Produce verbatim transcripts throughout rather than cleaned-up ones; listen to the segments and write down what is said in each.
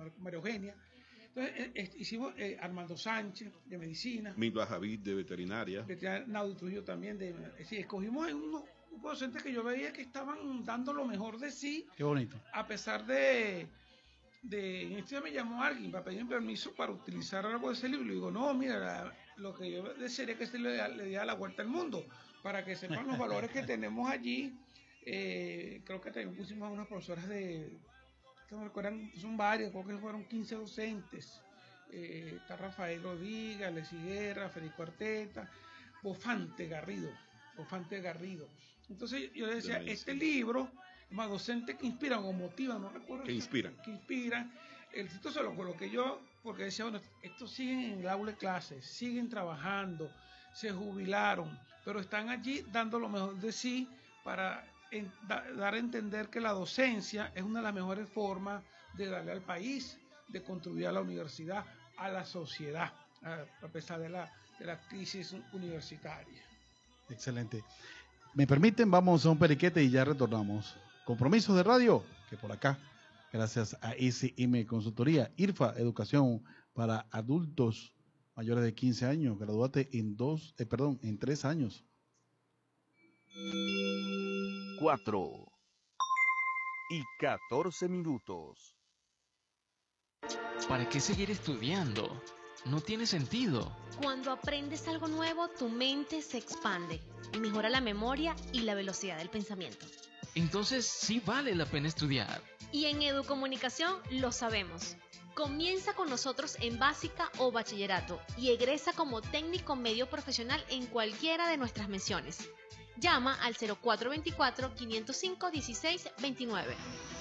María Eugenia. Entonces, eh, eh, hicimos eh, Armando Sánchez, de medicina. Milva Javid, de veterinaria. Veterinaria Naudi Trujillo también. De, es decir, escogimos unos grupos docentes que yo veía que estaban dando lo mejor de sí. Qué bonito. A pesar de... de en este día me llamó alguien para pedirme permiso para utilizar algo de ese libro. Y digo, no, mira, la, lo que yo desearía que se le, le diera la vuelta al mundo, para que sepan los valores que tenemos allí. Eh, creo que también pusimos a unas profesoras de, que me recuerdan, son varias, creo que fueron quince docentes. Eh, está Rafael Rodríguez, Alexis Guerra, Federico Arteta, Bofante Garrido, Bofante Garrido. Entonces yo le decía, este libro, más docentes que inspiran o motivan, no recuerdo. Que inspiran. Que inspiran. El sitio se lo coloqué yo porque decía, bueno, estos siguen en el aula de clases, siguen trabajando, se jubilaron, pero están allí dando lo mejor de sí para en, da, dar a entender que la docencia es una de las mejores formas de darle al país, de contribuir a la universidad, a la sociedad, a, a pesar de la, de la crisis universitaria. Excelente. ¿Me permiten? Vamos a un periquete y ya retornamos. Compromisos de radio, que por acá, gracias a I C M Consultoría, I R F A, Educación para Adultos mayores de quince años, graduate en dos, eh, perdón, en tres años. Cuatro y catorce minutos. ¿Para qué seguir estudiando? No tiene sentido. Cuando aprendes algo nuevo, tu mente se expande, mejora la memoria y la velocidad del pensamiento. Entonces sí vale la pena estudiar. Y en Educomunicación lo sabemos. Comienza con nosotros en básica o bachillerato y egresa como técnico medio profesional en cualquiera de nuestras menciones. Llama al cero cuatro veinticuatro, quinientos cinco, dieciséis veintinueve.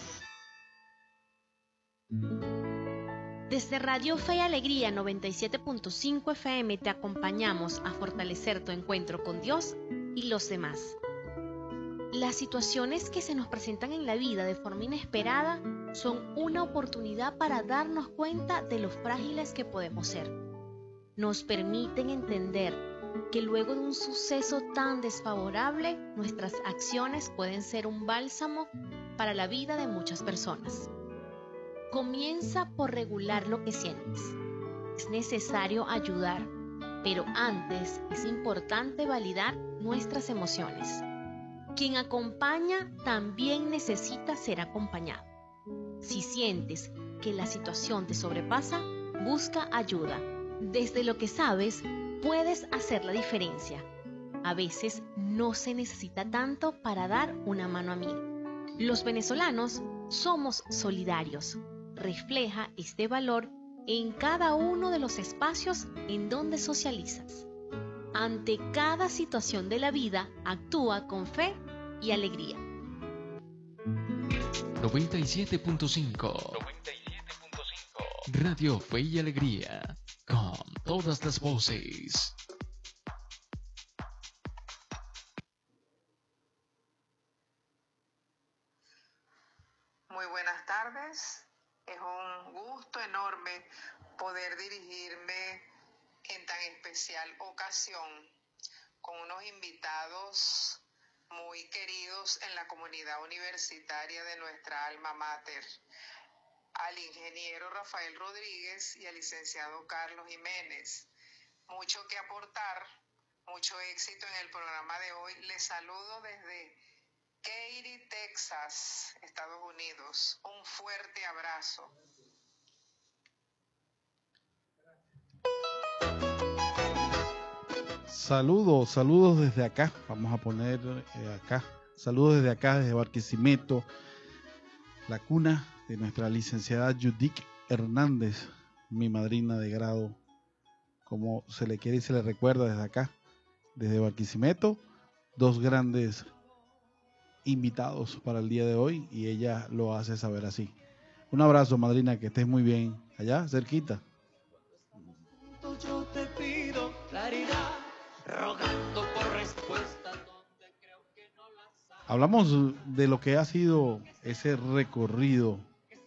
Desde Radio Fe y Alegría noventa y siete punto cinco F M te acompañamos a fortalecer tu encuentro con Dios y los demás. Las situaciones que se nos presentan en la vida de forma inesperada son una oportunidad para darnos cuenta de lo frágiles que podemos ser. Nos permiten entender que luego de un suceso tan desfavorable, nuestras acciones pueden ser un bálsamo para la vida de muchas personas. Comienza por regular lo que sientes. Es necesario ayudar, pero antes es importante validar nuestras emociones. Quien acompaña también necesita ser acompañado. Si sientes que la situación te sobrepasa, busca ayuda. Desde lo que sabes, puedes hacer la diferencia. A veces no se necesita tanto para dar una mano amiga. Los venezolanos somos solidarios. Refleja este valor en cada uno de los espacios en donde socializas. Ante cada situación de la vida, actúa con fe y alegría. noventa y siete punto cinco Radio Fe y Alegría, con todas las voces. Muy buenas tardes. Es un gusto enorme poder dirigirme en tan especial ocasión con unos invitados muy queridos en la comunidad universitaria de nuestra alma mater, al ingeniero Rafael Rodríguez y al licenciado Carlos Jiménez. Mucho que aportar, mucho éxito en el programa de hoy. Les saludo desde Katy, Texas, Estados Unidos. Un fuerte abrazo. Saludos, saludos desde acá. Vamos a poner eh, acá. Saludos desde acá, desde Barquisimeto, la cuna de nuestra licenciada Judith Hernández, mi madrina de grado, como se le quiere y se le recuerda desde acá, desde Barquisimeto. Dos grandes invitados para el día de hoy y ella lo hace saber así. Un abrazo, madrina, que estés muy bien allá cerquita. Yo te pido claridad, rogando por respuesta donde creo que no la sabes. Hablamos de lo que ha sido ese recorrido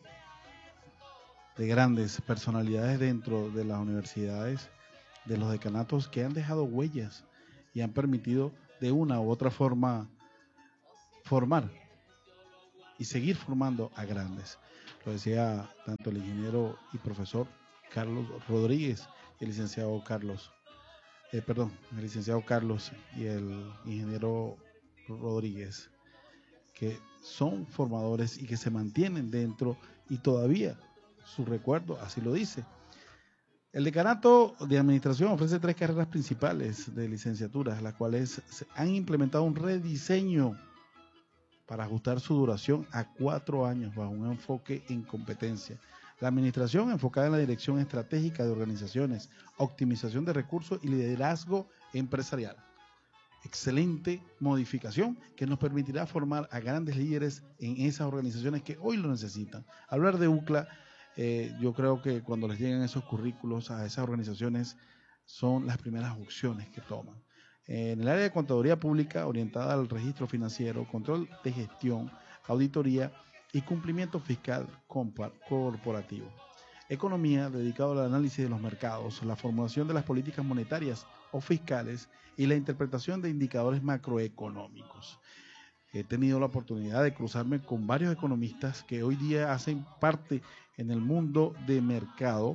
de grandes personalidades dentro de las universidades, de los decanatos, que han dejado huellas y han permitido de una u otra forma formar y seguir formando a grandes. lo decía tanto el ingeniero y profesor Carlos Rodríguez, el licenciado Carlos, eh, perdón, el licenciado Carlos y el ingeniero Rodríguez, que son formadores y que se mantienen dentro y todavía su recuerdo así lo dice. El decanato de administración ofrece tres carreras principales de licenciaturas, las cuales han implementado un rediseño para ajustar su duración a cuatro años bajo un enfoque en competencia. La administración enfocada en la dirección estratégica de organizaciones, optimización de recursos y liderazgo empresarial. Excelente modificación que nos permitirá formar a grandes líderes en esas organizaciones que hoy lo necesitan. Hablar de U C L A, eh, yo creo que cuando les llegan esos currículos a esas organizaciones son las primeras opciones que toman. En el área de contaduría pública orientada al registro financiero, control de gestión, auditoría y cumplimiento fiscal corporativo. Economía, dedicado al análisis de los mercados, la formulación de las políticas monetarias o fiscales y la interpretación de indicadores macroeconómicos. He tenido la oportunidad de cruzarme con varios economistas que hoy día hacen parte en el mundo de mercado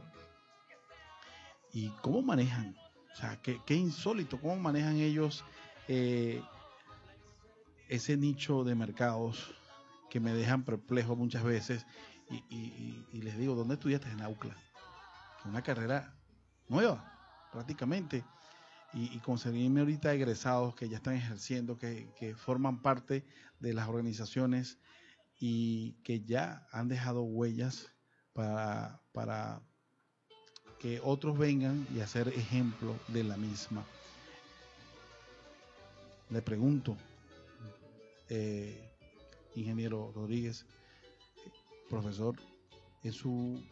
y cómo manejan, o sea, qué, qué insólito, cómo manejan ellos eh, ese nicho de mercados que me dejan perplejo muchas veces y, y, y les digo, ¿dónde estudiaste? En la U C L A, una carrera nueva prácticamente. Y, y conseguirme ahorita egresados que ya están ejerciendo, que, que forman parte de las organizaciones y que ya han dejado huellas para, para que otros vengan y hacer ejemplo de la misma. Le pregunto, eh, ingeniero Rodríguez, profesor, en su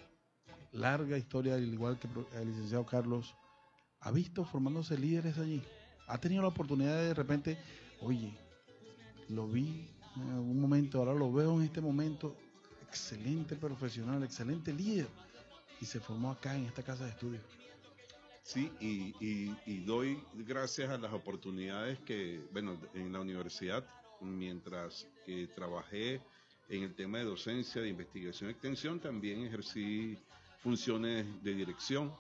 larga historia, al igual que el licenciado Carlos, ¿ha visto formándose líderes allí? ¿Ha tenido la oportunidad de, de repente, oye, lo vi en algún momento, ahora lo veo en este momento, excelente profesional, excelente líder, y se formó acá en esta casa de estudios? Sí, y, y, y doy gracias a las oportunidades que, bueno, en la universidad, mientras que trabajé en el tema de docencia, de investigación y extensión, también ejercí funciones de dirección.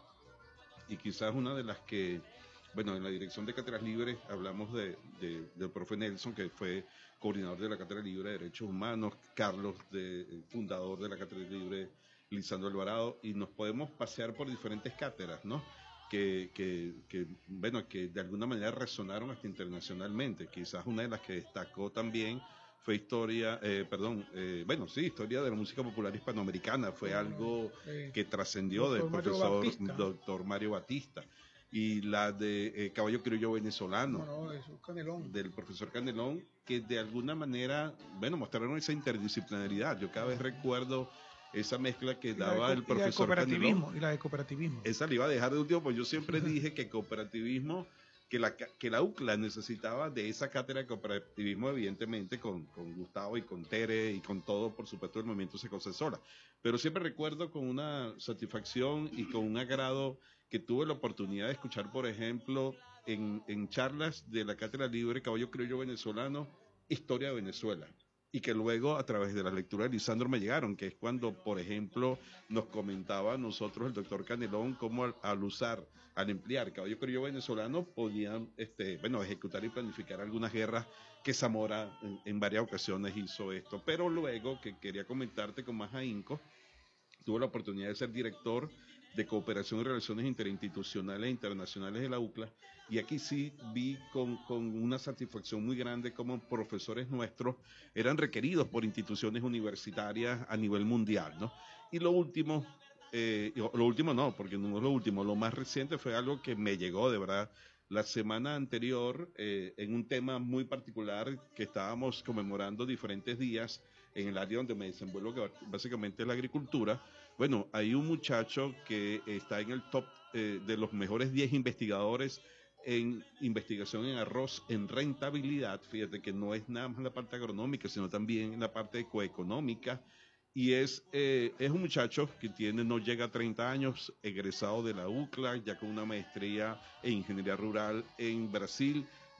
Y quizás una de las que, bueno, en la dirección de Cátedras Libres hablamos de, de, del profe Nelson, que fue coordinador de la Cátedra Libre de Derechos Humanos, Carlos, de, fundador de la Cátedra Libre Lisandro Alvarado, y nos podemos pasear por diferentes cátedras, ¿no? Que, que, que, bueno, que de alguna manera resonaron hasta internacionalmente. Quizás una de las que destacó también fue historia, eh, perdón, eh, bueno, sí, historia de la música popular hispanoamericana, fue algo eh, que trascendió del profesor doctor Mario Batista. Y la de eh, Caballo Criollo Venezolano, no, no, eso, Canelón. del profesor Canelón, que de alguna manera, bueno, mostraron esa interdisciplinaridad. Yo cada vez recuerdo esa mezcla que daba de, el profesor y cooperativismo, Canelón. Y la de cooperativismo. Esa la iba a dejar de un tiempo, pues yo siempre dije que cooperativismo, que la, que la U C L A necesitaba de esa cátedra de cooperativismo, evidentemente, con, con Gustavo y con Tere y con todo, por supuesto, el movimiento Secocesola. Pero siempre recuerdo con una satisfacción y con un agrado que tuve la oportunidad de escuchar, por ejemplo, en, en charlas de la Cátedra Libre Caballo Criollo Venezolano, Historia de Venezuela. Y que luego a través de la lectura de Lisandro me llegaron, que es cuando, por ejemplo, nos comentaba a nosotros el doctor Canelón cómo al, al usar, al emplear Caballo Criollo Venezolano podían, este, bueno, ejecutar y planificar algunas guerras que Zamora en, en varias ocasiones hizo esto. Pero luego, que quería comentarte con más ahínco, tuve la oportunidad de ser director de Cooperación y Relaciones Interinstitucionales e Internacionales de la U C L A, y aquí sí vi con, con una satisfacción muy grande cómo profesores nuestros eran requeridos por instituciones universitarias a nivel mundial, ¿no? Y lo último, eh, lo último no, porque no es lo último, lo más reciente fue algo que me llegó de verdad la semana anterior, eh, en un tema muy particular que estábamos conmemorando diferentes días en el área donde me desenvuelvo, que básicamente es la agricultura. Bueno, hay un muchacho que está en el top eh, de los mejores diez investigadores en investigación en arroz, en rentabilidad. Fíjate que no es nada más la parte agronómica, sino también la parte ecoeconómica. Y es, eh, es un muchacho que tiene, no llega a treinta años, egresado de la U C L A, ya con una maestría en ingeniería rural en Brasil,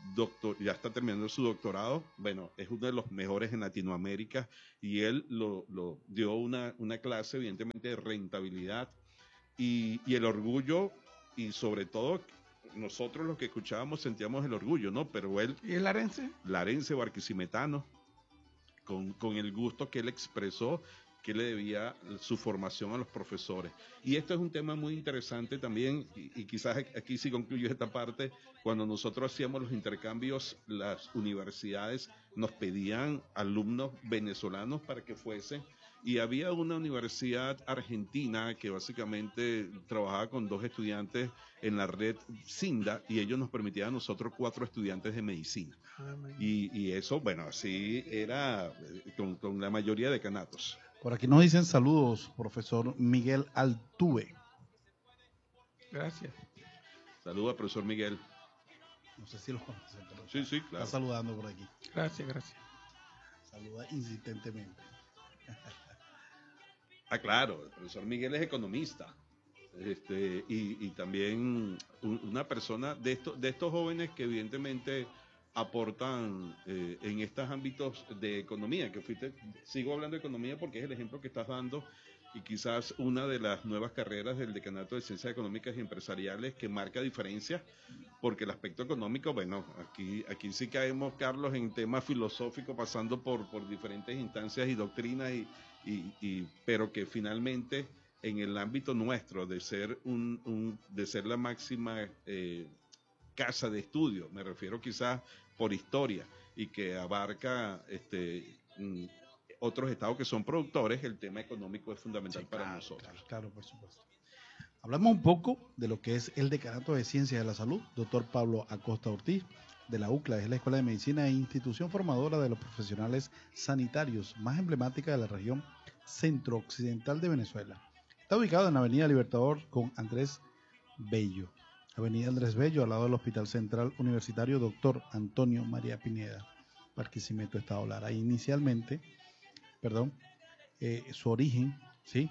doctor, ya está terminando su doctorado, bueno, es uno de los mejores en Latinoamérica y él lo, lo dio una, una clase evidentemente de rentabilidad y, y el orgullo y sobre todo nosotros los que escuchábamos sentíamos el orgullo, ¿no? Pero él... ¿Y el larense? Larense, barquisimetano, con, con el gusto que él expresó que le debía su formación a los profesores. Y esto es un tema muy interesante también, y, y quizás aquí sí concluyo esta parte, cuando nosotros hacíamos los intercambios, las universidades nos pedían alumnos venezolanos para que fuesen, y había una universidad argentina que básicamente trabajaba con dos estudiantes en la red Cinda, y ellos nos permitían a nosotros cuatro estudiantes de medicina. Y, y eso, bueno, así era con, con la mayoría de decanatos. Por aquí nos dicen saludos, profesor Miguel Altuve. Gracias. Saludos al profesor Miguel. No sé si lo conocen, pero sí, sí, claro. Está saludando por aquí. Gracias, gracias. Saluda insistentemente. Ah, claro, el profesor Miguel es economista. Este, y, y también un, una persona de, esto, de estos jóvenes que evidentemente aportan eh, en estos ámbitos de economía, que fuiste, sigo hablando de economía porque es el ejemplo que estás dando y quizás una de las nuevas carreras del Decanato de Ciencias Económicas y Empresariales que marca diferencias, porque el aspecto económico, bueno, aquí, aquí sí caemos, Carlos, en temas filosóficos, pasando por, por diferentes instancias y doctrinas, y, y, y, pero que finalmente en el ámbito nuestro de ser, un, un, de ser la máxima eh, casa de estudio, me refiero quizás por historia, y que abarca este mm, otros estados que son productores, el tema económico es fundamental sí, para claro, nosotros. Claro, claro, por supuesto. Hablamos un poco de lo que es el Decanato de Ciencias de la Salud, doctor Pablo Acosta Ortiz, de la UCLA, es la Escuela de Medicina e institución formadora de los profesionales sanitarios más emblemática de la región centro-occidental de Venezuela. Está ubicado en la Avenida Libertador con Andrés Bello. Avenida Andrés Bello, al lado del Hospital Central Universitario Doctor Antonio María Pineda, Barquisimeto, Estado Lara. Inicialmente, perdón, eh, su origen, ¿sí?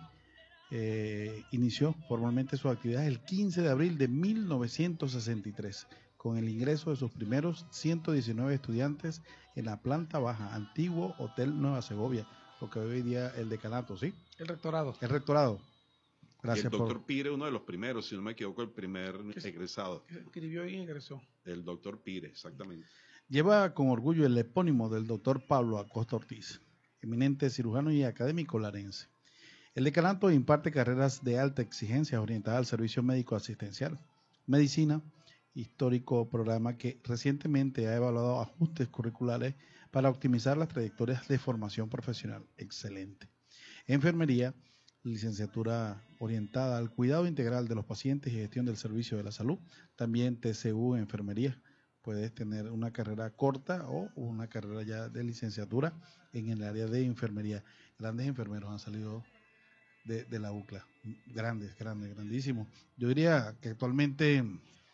Eh, inició formalmente su actividad el quince de abril de mil novecientos sesenta y tres, con el ingreso de sus primeros ciento diecinueve estudiantes en la planta baja, antiguo Hotel Nueva Segovia, lo que hoy día el decanato, ¿sí? El rectorado. El rectorado. Gracias. Y el doctor por... Pire, uno de los primeros, si no me equivoco, el primer que egresado. Que escribió y ingresó. El doctor Pire, exactamente. Lleva con orgullo el epónimo del doctor Pablo Acosta Ortiz, eminente cirujano y académico larense. El decanato imparte carreras de alta exigencia orientadas al servicio médico asistencial, medicina, histórico programa que recientemente ha evaluado ajustes curriculares para optimizar las trayectorias de formación profesional. Excelente. Enfermería, licenciatura orientada al cuidado integral de los pacientes y gestión del servicio de la salud. También T C U Enfermería. Puedes tener una carrera corta o una carrera ya de licenciatura en el área de enfermería. Grandes enfermeros han salido de, de la UCLA. Grandes, grandes, grandísimos. Yo diría que actualmente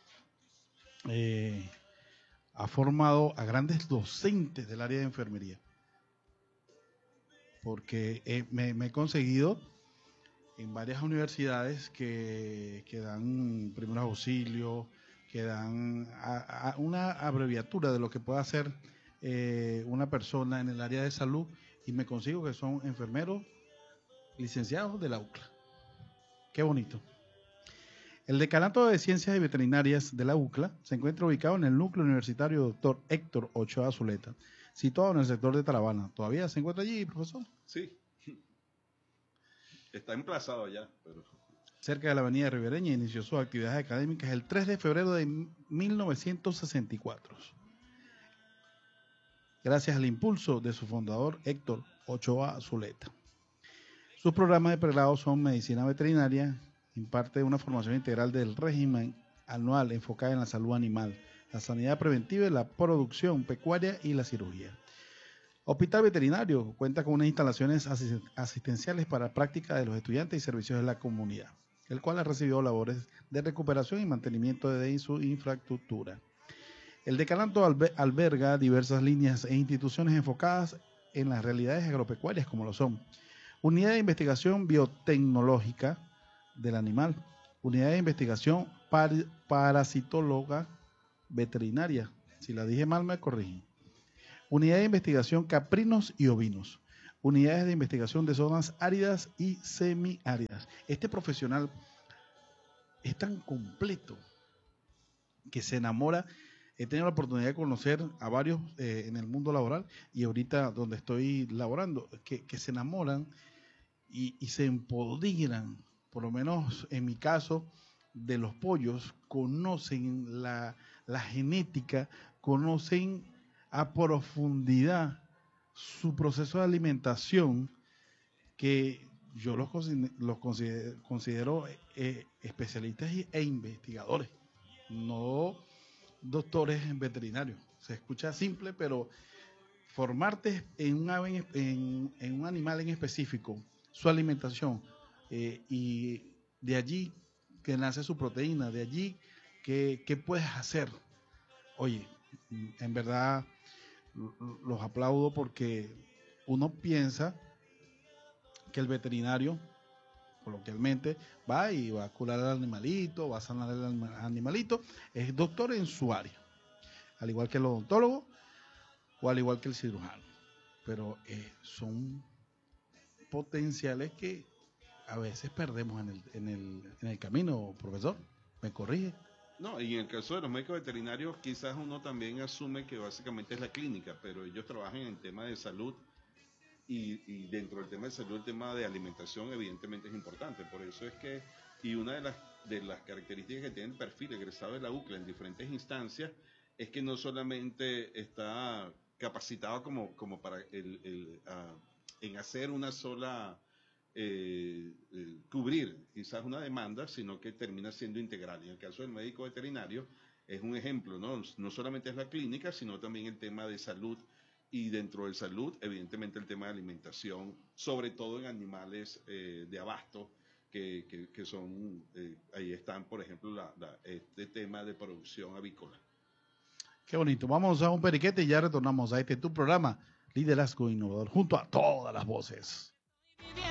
eh, ha formado a grandes docentes del área de enfermería. Porque eh, me, me he conseguido en varias universidades que, que dan primeros auxilios, que dan a, a una abreviatura de lo que puede hacer eh, una persona en el área de salud, y me consigo que son enfermeros licenciados de la UCLA. Qué bonito. El Decanato de Ciencias y Veterinarias de la UCLA se encuentra ubicado en el núcleo universitario doctor Héctor Ochoa Zuleta, situado en el sector de Taravana. ¿Todavía se encuentra allí, profesor? Sí. Está emplazado allá, pero... cerca de la avenida Ribereña, inició sus actividades académicas el tres de febrero de mil novecientos sesenta y cuatro. Gracias al impulso de su fundador Héctor Ochoa Zuleta. Sus programas de pregrado son medicina veterinaria, imparte una formación integral del régimen anual enfocada en la salud animal, la sanidad preventiva, la producción pecuaria y la cirugía. Hospital Veterinario cuenta con unas instalaciones asistenciales para práctica de los estudiantes y servicios de la comunidad, el cual ha recibido labores de recuperación y mantenimiento de su infraestructura. El decanato alber- alberga diversas líneas e instituciones enfocadas en las realidades agropecuarias, como lo son: Unidad de Investigación Biotecnológica del Animal, Unidad de Investigación par- Parasitóloga Veterinaria, Si la dije mal, me corrigen. Unidad de investigación caprinos y ovinos. Unidades de investigación de zonas áridas y semiáridas. Este profesional es tan completo que se enamora. He tenido la oportunidad de conocer a varios eh, en el mundo laboral y ahorita donde estoy laborando, que, que se enamoran y, y se empoderan, por lo menos en mi caso, de los pollos, conocen la, la genética, conocen a profundidad su proceso de alimentación, que yo los, los considero, considero eh, especialistas e investigadores, no doctores veterinarios. Se escucha simple, pero formarte en un, ave, en, en un animal en específico, su alimentación, eh, y de allí que nace su proteína, de allí que, que puedes hacer. Oye, en verdad los aplaudo, porque uno piensa que el veterinario coloquialmente va y va a curar al animalito, va a sanar al animalito, es doctor en su área, al igual que el odontólogo o al igual que el cirujano, pero eh, son potenciales que a veces perdemos en el, en el, en el camino. Profesor, ¿me corrige? No, y en el caso de los médicos veterinarios, quizás uno también asume que básicamente es la clínica, pero ellos trabajan en tema de salud. Y, y dentro del tema de salud, el tema de alimentación evidentemente es importante. Por eso es que, y una de las, de las características que tiene el perfil egresado de la U C L A en diferentes instancias, es que no solamente está capacitado como, como para el, el, uh, en hacer una sola, eh, eh, cubrir quizás una demanda, sino que termina siendo integral. En el caso del médico veterinario es un ejemplo, ¿no? No solamente es la clínica, sino también el tema de salud. Y dentro de salud, evidentemente el tema de alimentación, sobre todo en animales eh, de abasto, que, que, que son, eh, ahí están, por ejemplo, la, la, este tema de producción avícola. Qué bonito. Vamos a un periquete y ya retornamos a este tu programa, Liderazgo Innovador, junto a todas las voces.